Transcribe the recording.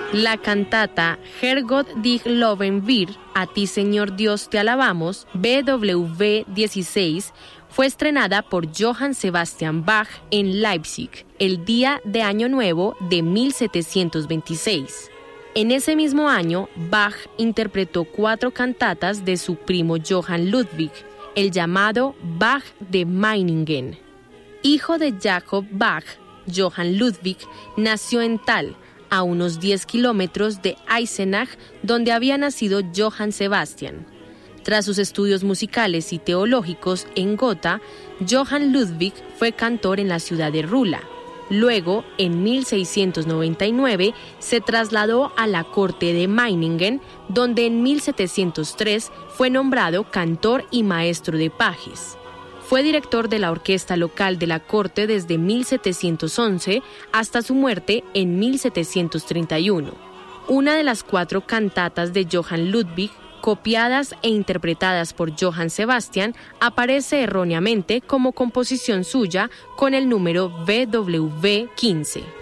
La cantata Herrgott dich loben wir, A ti Señor Dios te alabamos, BWV 16, fue estrenada por Johann Sebastian Bach en Leipzig, el día de Año Nuevo de 1726. En ese mismo año, Bach interpretó 4 cantatas de su primo Johann Ludwig, el llamado Bach de Meiningen. Hijo de Jacob Bach, Johann Ludwig nació en Thal, a unos 10 kilómetros de Eisenach, donde había nacido Johann Sebastian. Tras sus estudios musicales y teológicos en Gotha, Johann Ludwig fue cantor en la ciudad de Rula. Luego, en 1699, se trasladó a la corte de Meiningen, donde en 1703 fue nombrado cantor y maestro de pajes. Fue director de la orquesta local de la corte desde 1711 hasta su muerte en 1731. Una de las 4 cantatas de Johann Ludwig, copiadas e interpretadas por Johann Sebastian, aparece erróneamente como composición suya con el número BWV 15.